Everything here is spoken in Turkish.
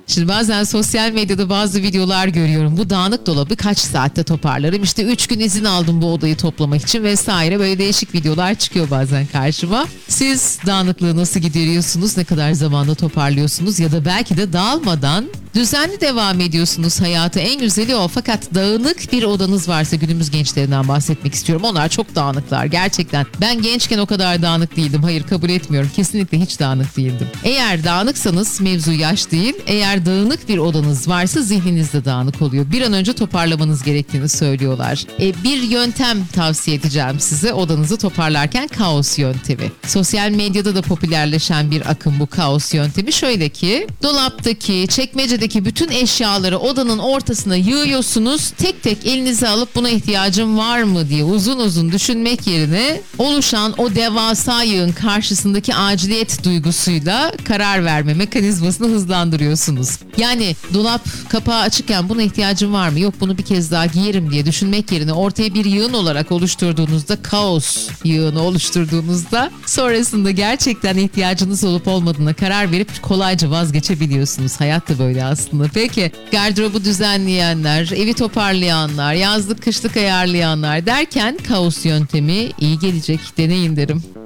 Şimdi bazen sosyal medyada bazı videolar görüyorum. Bu dağınık dolabı kaç saatte toparlarım? İşte 3 gün izin aldım bu odayı toplamak için vesaire. Böyle değişik videolar çıkıyor bazen karşıma. Siz dağınıklığı nasıl gideriyorsunuz? Ne kadar zamanda toparlıyorsunuz? Ya da belki de dağılmadan düzenli devam ediyorsunuz hayata. En güzeli o. Fakat dağınık bir odanız varsa, günümüz gençlerinden bahsetmek istiyorum. Onlar çok dağınıklar gerçekten. Ben gençken o kadar dağınık değildim. Hayır, kabul etmiyorum. Kesinlikle hiç dağınık değildim. Eğer dağınıksanız mevzu yaş değil. Eğer dağınık bir odanız varsa zihniniz de dağınık oluyor. Bir an önce toparlamanız gerektiğini söylüyorlar. Bir yöntem tavsiye edeceğim size odanızı toparlarken: kaos yöntemi. Sosyal medyada da popülerleşen bir akım bu kaos yöntemi. Şöyle ki, dolaptaki, çekmecedeki bütün eşyaları odanın ortasına yığıyorsunuz. Tek tek elinize alıp buna ihtiyacım var mı diye uzun uzun düşünmek yerine oluşan o devasa yığın karşısındaki aciliyet duygusuyla karar verme mekanizmasını hızlandırıyorsunuz. Yani dolap kapağı açıkken buna ihtiyacım var mı? Yok, bunu bir kez daha giyerim diye düşünmek yerine ortaya bir yığın olarak oluşturduğunuzda, kaos yığını oluşturduğunuzda sonrasında gerçekten ihtiyacınız olup olmadığına karar verip kolayca vazgeçebiliyorsunuz. Hayat da böyle aslında. Peki, gardırobu düzenleyenler, evi toparlayanlar, yazlık kışlık ayarlayanlar derken kaos yöntemi iyi gelecek. Deneyin derim.